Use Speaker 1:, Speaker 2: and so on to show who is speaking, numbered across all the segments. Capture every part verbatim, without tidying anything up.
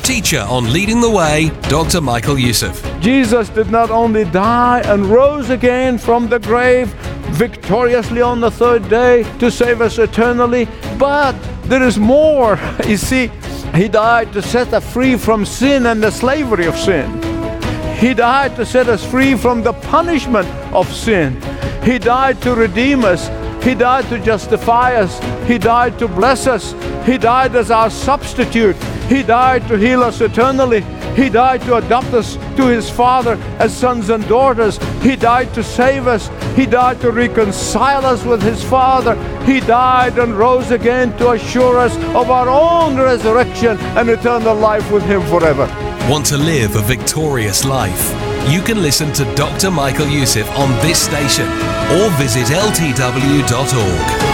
Speaker 1: Teacher on Leading the Way, Doctor Michael Youssef.
Speaker 2: Jesus did not only die and rose again from the grave victoriously on the third day to save us eternally, but there is more. You see, He died to set us free from sin and the slavery of sin. He died to set us free from the punishment of sin. He died to redeem us. He died to justify us. He died to bless us. He died as our substitute. He died to heal us eternally. He died to adopt us to His Father as sons and daughters. He died to save us. He died to reconcile us with His Father. He died and rose again to assure us of our own resurrection and eternal life with Him forever.
Speaker 1: Want to live a victorious life? You can listen to Doctor Michael Youssef on this station or visit L T W dot org.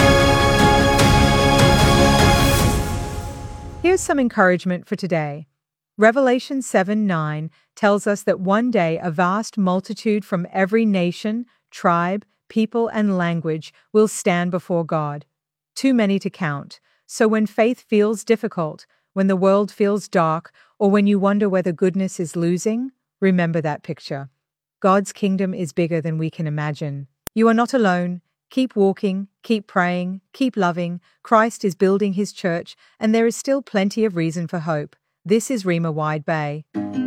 Speaker 3: Here's some encouragement for today. Revelation seven nine tells us that one day a vast multitude from every nation, tribe, people, and language will stand before God. Too many to count. So when faith feels difficult, when the world feels dark, or when you wonder whether goodness is losing, remember that picture. God's kingdom is bigger than we can imagine. You are not alone. Keep walking, keep praying, keep loving. Christ is building His church, and there is still plenty of reason for hope. This is Rhema Wide Bay.